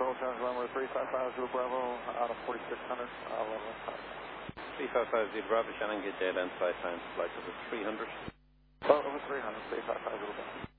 Control, Challenge runway 355 Zulu Bravo, out of 4600, level 355 Zulu Bravo, Shannon, get data and flight time, flight over 300. Oh, over 300, 355 Zulu Bravo.